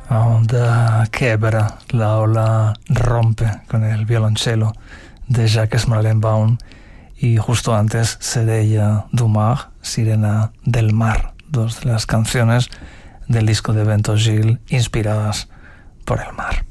Onda quiebra, la ola rompe con el violonchelo de Jacques Mallenbaum, y justo antes Sereia du Mar, Sirena del Mar, dos de las canciones del disco de Ventosgil inspiradas por el mar.